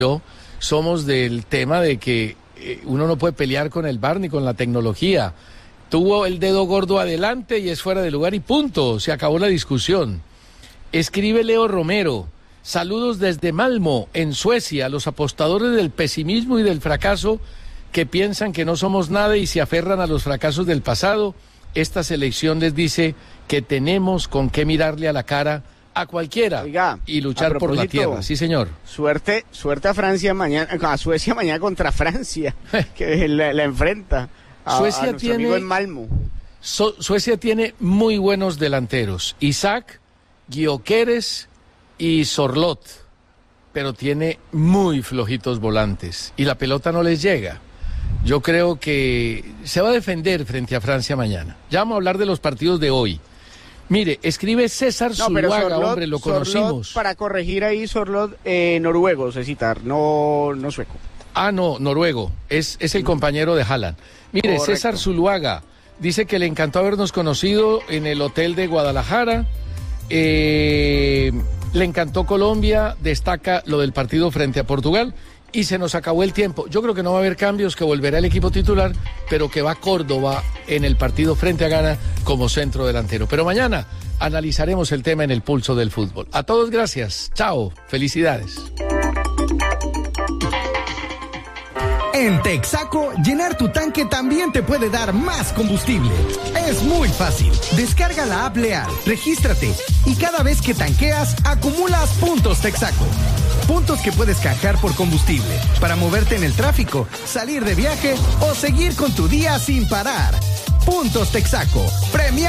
yo somos del tema de que uno no puede pelear con el VAR ni con la tecnología. Tuvo el dedo gordo adelante y es fuera de lugar y punto, se acabó la discusión. Escribe Leo Romero, saludos desde Malmö, en Suecia, los apostadores del pesimismo y del fracaso que piensan que no somos nada y se aferran a los fracasos del pasado. Esta selección les dice que tenemos con qué mirarle a la cara a cualquiera. Oiga, y luchar por la tierra. Sí, señor. Suerte a Francia mañana, a Suecia mañana contra Francia, que la enfrenta a nuestro amigo en Malmö. Suecia tiene muy buenos delanteros, Isaac, Gyökeres y Sorloth, pero tiene muy flojitos volantes y la pelota no les llega. Yo creo que se va a defender frente a Francia mañana. Ya vamos a hablar de los partidos de hoy. Mire, escribe César Zuluaga, hombre, lo conocimos. Sorloth, para corregir ahí, Sorloth, noruego, se citar, no sueco. Ah, no, noruego, es el compañero de Haaland. Mire, correcto. César Zuluaga dice que le encantó habernos conocido en el hotel de Guadalajara, le encantó Colombia, destaca lo del partido frente a Portugal y se nos acabó el tiempo. Yo creo que no va a haber cambios, que volverá el equipo titular, pero que va Córdoba en el partido frente a Ghana como centro delantero. Pero mañana analizaremos el tema en el Pulso del Fútbol. A todos gracias, chao, felicidades. En Texaco, llenar tu tanque también te puede dar más combustible. Es muy fácil. Descarga la app Leal, regístrate y cada vez que tanqueas, acumulas puntos Texaco. Puntos que puedes canjear por combustible, para moverte en el tráfico, salir de viaje o seguir con tu día sin parar. Puntos Texaco. Premia